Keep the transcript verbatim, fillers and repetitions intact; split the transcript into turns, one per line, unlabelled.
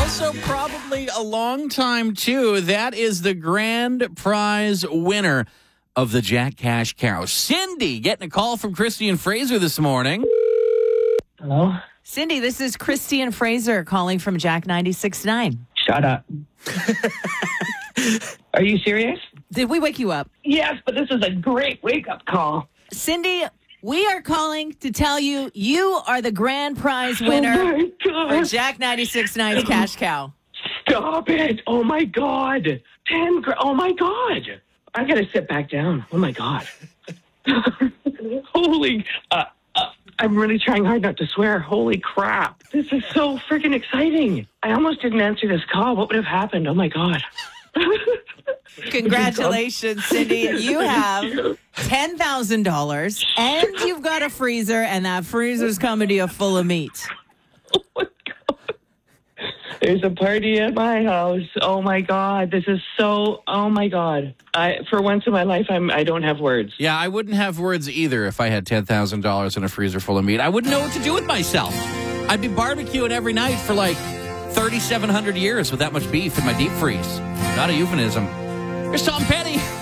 also probably a long time, too. That is the grand prize winner of the Jack Cash Cow. Cindy getting a call from Christy and Fraser this morning.
Hello?
Cindy, this is Christy and Fraser calling from Jack ninety-six point nine.
Shut up. Are you serious?
Did we wake you up?
Yes, but this is a great wake-up call.
Cindy, we are calling to tell you you are the grand prize
Oh,
winner
my
for
God.
Jack ninety-six point nine's Cash Cow.
Stop it. Oh, my God. Ten gra- Oh, my God. I got to sit back down. Oh, my God. Holy... Uh, uh, I'm really trying hard not to swear. Holy crap. This is so freaking exciting. I almost didn't answer this call. What would have happened? Oh, my God.
Congratulations, Cindy. You have ten thousand dollars and you've got a freezer, and that freezer's coming to you full of meat.
Oh, my God. There's a party at my house. Oh, my God. This is so... Oh, my God. I, for once in my life, I'm, I don't have words.
Yeah, I wouldn't have words either if I had ten thousand dollars in a freezer full of meat. I wouldn't know what to do with myself. I'd be barbecuing every night for like thirty-seven hundred years with that much beef in my deep freeze. Not a euphemism. Here's Tom Petty.